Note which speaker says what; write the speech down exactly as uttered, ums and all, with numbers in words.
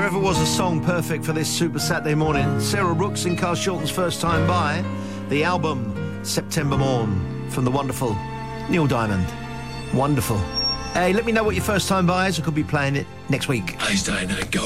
Speaker 1: there ever was a song perfect for this Super Saturday morning, Sarah Brooks and Carl Shilton's First Time By, the album September Morn from the wonderful Neil Diamond. Wonderful. Hey, let me know what your first time buy is. I could be playing it next week.
Speaker 2: I stay and go.